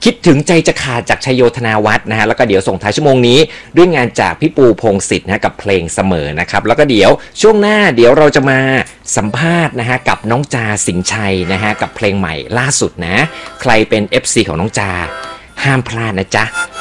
คิดถึงใจจะขาดจากชัยโยธนาวัฒน์นะฮะแล้วก็เดี๋ยวส่งท้ายชั่วโมงนี้ด้วยงานจากพี่ปูพงศิษฐ์นะกับเพลงเสมอนะครับแล้วก็เดี๋ยวช่วงหน้าเดี๋ยวเราจะมาสัมภาษณ์นะฮะกับน้องจาสิงห์ชัยนะฮะกับเพลงใหม่ล่าสุดนะใครเป็น FC ของน้องจาห้ามพลาดนะจ๊ะ